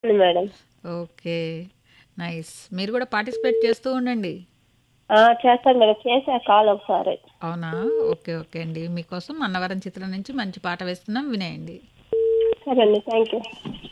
వస్తుంది madam. Okay. Nice. మీరు కూడా పార్టిసిపేట్ చేస్తూ ఉండండి. చేస్తాను మేడం. చేసా కాల్ ఒకసారి. అవునా? ఓకే. ఓకే అండి. మీకోసం 'అన్నవరం' చిత్రం నుంచి మంచి పాట వేస్తున్నాం వినేయండి. సరే అండి. Thank you.